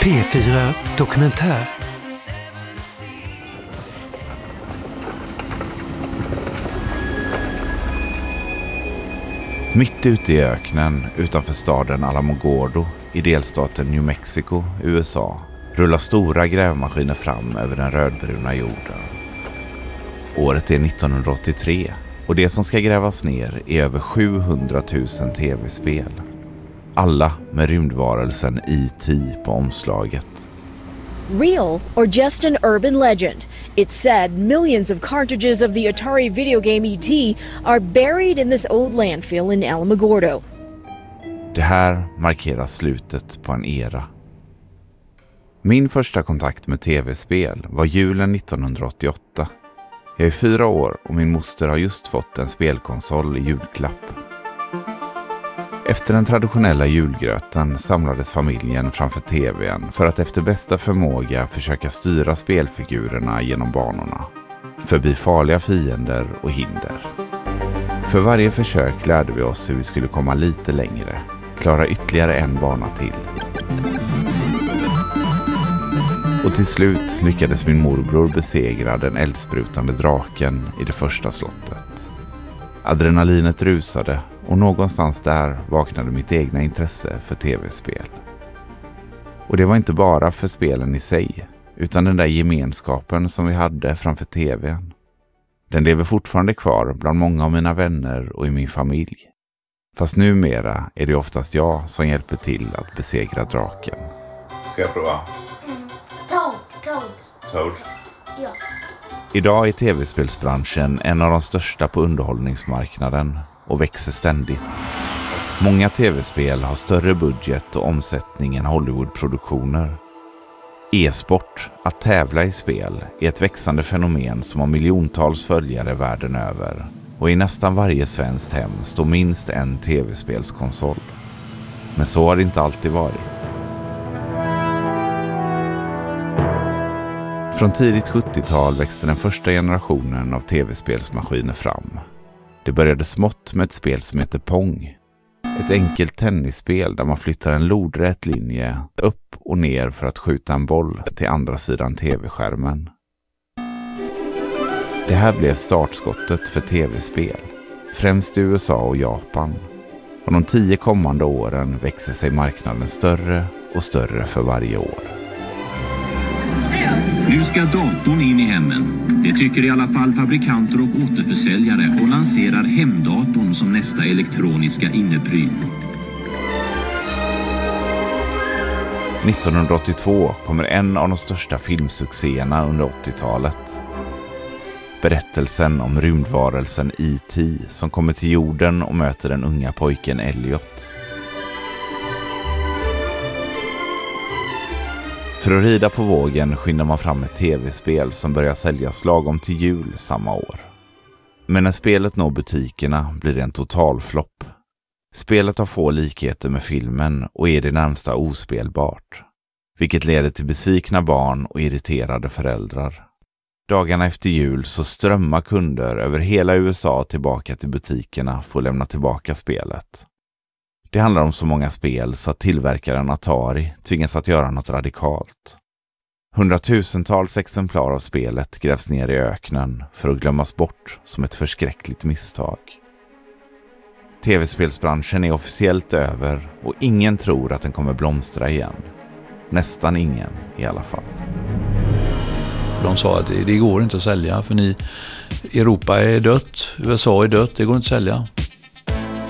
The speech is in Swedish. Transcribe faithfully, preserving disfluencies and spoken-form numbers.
P fyra Dokumentär. Mitt ute i öknen utanför staden Alamogordo i delstaten New Mexico, U S A, rullar stora grävmaskiner fram över den rödbruna jorden. Året är nittonhundraåttiotre och det som ska grävas ner är över sjuhundratusen tv-spel. Alla med rymdvarelsen E T på omslaget. Real or just an urban legend? It's said millions of cartridges of the Atari video game E T are buried in this old landfill in Alamogordo. Det här markerar slutet på en era. Min första kontakt med tv-spel var julen nittonhundraåttioåtta. Jag är fyra år och min moster har just fått en spelkonsol i julklapp. Efter den traditionella julgröten samlades familjen framför tvn för att efter bästa förmåga försöka styra spelfigurerna genom banorna, förbi farliga fiender och hinder. För varje försök lärde vi oss hur vi skulle komma lite längre, klara ytterligare en bana till. Och till slut lyckades min morbror besegra den eldsprutande draken i det första slottet. Adrenalinet rusade och någonstans där vaknade mitt egna intresse för tv-spel. Och det var inte bara för spelen i sig, utan den där gemenskapen som vi hade framför tvn. Den lever fortfarande kvar bland många av mina vänner och i min familj. Fast numera är det oftast jag som hjälper till att besegra draken. Ska jag prova? Mm. Toad, Toad. Toad? Ja. Idag är tv-spelsbranschen en av de största på underhållningsmarknaden och växer ständigt. Många tv-spel har större budget och omsättning än Hollywood-produktioner. E-sport, att tävla i spel, är ett växande fenomen som har miljontals följare världen över. Och i nästan varje svenskt hem står minst en tv-spelskonsol. Men så har det inte alltid varit. Från tidigt sjuttiotal växte den första generationen av tv-spelsmaskiner fram. Det började smått med ett spel som heter Pong. Ett enkelt tennisspel där man flyttar en lodrät linje upp och ner för att skjuta en boll till andra sidan tv-skärmen. Det här blev startskottet för tv-spel, främst i U S A och Japan. Och de tio kommande åren växer sig marknaden större och större för varje år. Nu ska datorn in i hemmen. Det tycker i alla fall fabrikanter och återförsäljare och lanserar hemdatorn som nästa elektroniska innepryl. nittonhundraåttiotvå kommer en av de största filmsuccéerna under åttiotalet. Berättelsen om rymdvarelsen E T som kommer till jorden och möter den unga pojken Elliot. För att rida på vågen skyndar man fram ett tv-spel som börjar säljas lagom till jul samma år. Men när spelet når butikerna blir det en totalflopp. Spelet har få likheter med filmen och är det närmsta ospelbart, vilket leder till besvikna barn och irriterade föräldrar. Dagarna efter jul så strömmar kunder över hela U S A tillbaka till butikerna för att lämna tillbaka spelet. Det handlar om så många spel så att tillverkaren Atari tvingas att göra något radikalt. Hundratusentals exemplar av spelet grävs ner i öknen för att glömmas bort som ett förskräckligt misstag. Tv-spelsbranschen är officiellt över och ingen tror att den kommer blomstra igen. Nästan ingen i alla fall. De sa att det går inte att sälja för ni, Europa är dött, U S A är dött, det går inte att sälja.